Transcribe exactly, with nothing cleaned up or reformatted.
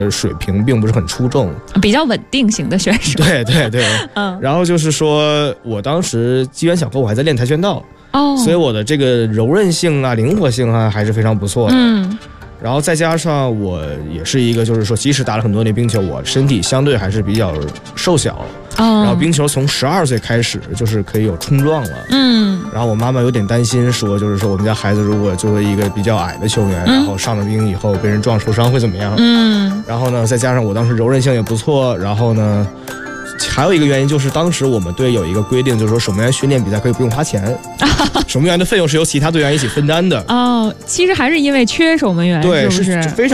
水平并不是很出众， 比较稳定型的选手。 对对对， 嗯。 然后就是说我当时机缘巧合，我还在练跆拳道， 哦， 所以我的这个柔韧性啊、灵活性啊还是非常不错的。 嗯。 然后再加上我也是一个，就是说，即使打了很多年冰球，我身体相对还是比较瘦小。 哦。 然后冰球从十二岁开始就是可以有冲撞了。 嗯。 然后我妈妈有点担心，说就是说我们家孩子如果作为一个比较矮的球员，嗯、然后上了冰以后被人撞受伤会怎么样？ 嗯。 然后呢，再加上我当时柔韧性也不错，然后呢。还有一个原因就是，当时我们队有一个规定，就是说守门员训练比赛可以不用花钱，守门员的费用是由其他队员一起分担的。 哦，其实还是因为缺守门员， 对， 是不是？ 是非常。